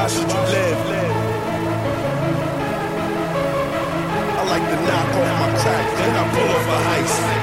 Why should you live? I like to knock off my crack, then I pull off a heist.